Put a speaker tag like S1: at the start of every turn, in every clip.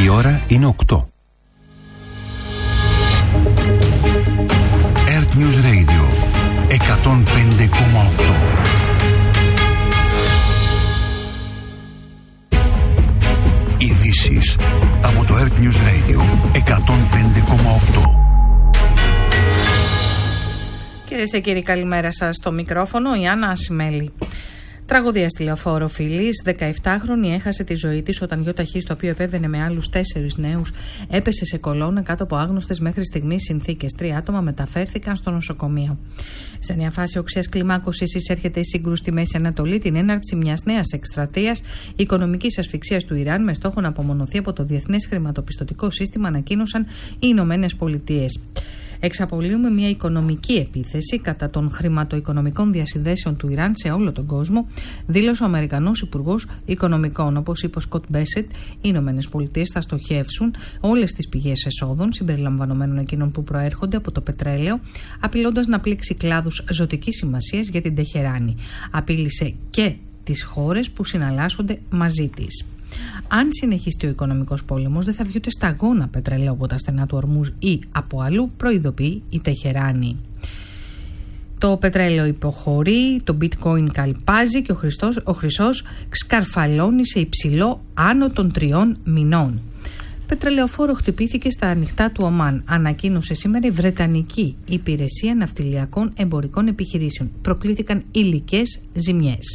S1: ώρα είναι 8. Earth News Radio 105,8. Ειδήσεις από το Earth News Radio 105,8.
S2: Κυρίες και κύριοι, καλημέρα σας. Στο μικρόφωνο η Άννα Ασημέλη. Τραγωδία στη λεωφόρο Φιλής. 17χρονη έχασε τη ζωή της όταν γιο ταχύ, το οποίο επέβαινε με άλλους 4 νέους, έπεσε σε κολόνα κάτω από άγνωστες μέχρι στιγμής συνθήκες. 3 άτομα μεταφέρθηκαν στο νοσοκομείο. Σε μια φάση οξέας κλιμάκωσης εισέρχεται η σύγκρουση στη Μέση Ανατολή, την έναρξη μιας νέας εκστρατείας οικονομικής ασφυξίας του Ιράν με στόχο να απομονωθεί από το διεθνές χρηματοπιστωτικό σύστημα, ανακοίνωσαν οι Ηνωμένες Πολιτείες. Εξαπολύουμε μια οικονομική επίθεση κατά των χρηματοοικονομικών διασυνδέσεων του Ιράν σε όλο τον κόσμο, δήλωσε ο Αμερικανός Υπουργός Οικονομικών. Όπως είπε ο Σκοτ Μπέσετ, οι Ηνωμένες Πολιτείες θα στοχεύσουν όλες τις πηγές εσόδων, συμπεριλαμβανομένων εκείνων που προέρχονται από το πετρέλαιο, απειλώντας να πλήξει κλάδους ζωτικής σημασίας για την Τεχεράνη. Απείλησε και τις χώρες που συναλλάσσονται μαζί της. Αν συνεχιστεί ο οικονομικός πόλεμος, δεν θα βγει ούτε σταγόνα πετρελαίου από τα στενά του Ορμούζ ή από αλλού, προειδοποιεί η Τεχεράνη. Το πετρέλαιο υποχωρεί, το bitcoin καλπάζει και ο χρυσός σκαρφαλώνει σε υψηλό άνω των 3 μηνών. Πετρελαιοφόρο χτυπήθηκε στα ανοιχτά του Ομάν, ανακοίνωσε σήμερα η Βρετανική Υπηρεσία Ναυτιλιακών Εμπορικών Επιχειρήσεων. Προκλήθηκαν υλικές ζημιές.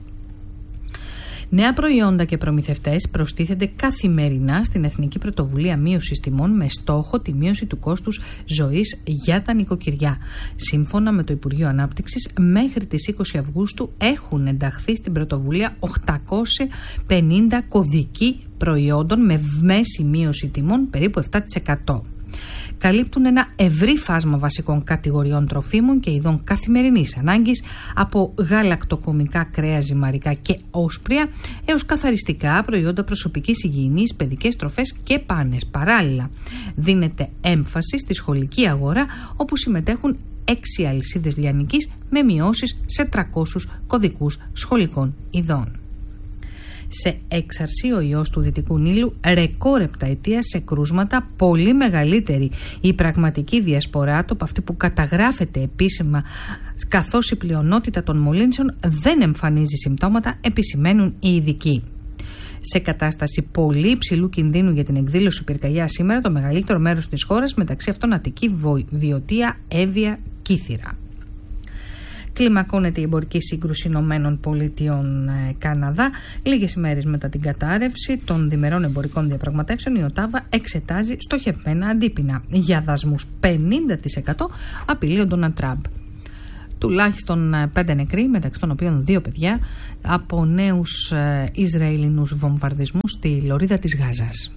S2: Νέα προϊόντα και προμηθευτές προστίθενται καθημερινά στην Εθνική Πρωτοβουλία Μείωσης Τιμών με στόχο τη μείωση του κόστους ζωής για τα νοικοκυριά. Σύμφωνα με το Υπουργείο Ανάπτυξης, μέχρι τις 20 Αυγούστου έχουν ενταχθεί στην πρωτοβουλία 850 κωδικοί προϊόντων με μέση μείωση τιμών περίπου 7%. Καλύπτουν ένα ευρύ φάσμα βασικών κατηγοριών τροφίμων και ειδών καθημερινής ανάγκης, από γαλακτοκομικά, κρέα, ζυμαρικά και όσπρια έως καθαριστικά, προϊόντα προσωπικής υγιεινής, παιδικές τροφές και πάνες. Παράλληλα, δίνεται έμφαση στη σχολική αγορά, όπου συμμετέχουν 6 αλυσίδες λιανικής με μειώσεις σε 300 κωδικούς σχολικών ειδών. Σε έξαρση ο ιός του Δυτικού Νείλου, ρεκόρ επταετίας σε κρούσματα, πολύ μεγαλύτερη η πραγματική διασπορά του από αυτή που καταγράφεται επίσημα, καθώς η πλειονότητα των μολύνσεων δεν εμφανίζει συμπτώματα, επισημαίνουν οι ειδικοί. Σε κατάσταση πολύ υψηλού κινδύνου για την εκδήλωση πυρκαγιά σήμερα, το μεγαλύτερο μέρος της χώρας, μεταξύ αυτών Αττική, Βιωτία, Εύβοια, Κύθυρα. Κλιμακώνεται η εμπορική σύγκρουση Ηνωμένων Πολιτειών Καναδά. Λίγες ημέρες μετά την κατάρρευση των διμερών εμπορικών διαπραγματεύσεων, η Οτάβα εξετάζει στοχευμένα αντίπεινα. Για δασμούς 50% απειλεί ο Ντόναλντ Τραμπ. Τουλάχιστον 5 νεκροί, μεταξύ των οποίων 2 παιδιά, από νέους Ισραηλινούς βομβαρδισμούς στη λωρίδα της Γάζας.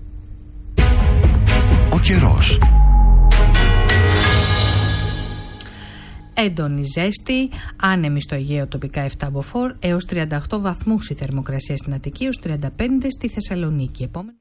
S1: Ο καιρός.
S2: Έντονη ζέστη, άνεμη στο Αιγαίο, τοπικά 7 μποφόρ έως 38 βαθμούς η θερμοκρασία στην Αττική, έως 35 στη Θεσσαλονίκη.